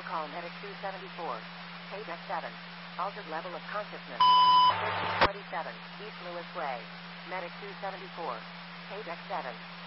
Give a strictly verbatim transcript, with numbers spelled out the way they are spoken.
call Medic two seventy-four. Paydeck seven. Altered level of consciousness. thirteen twenty-seven. East Lewis Way. Medic two seventy-four. Paydeck seven.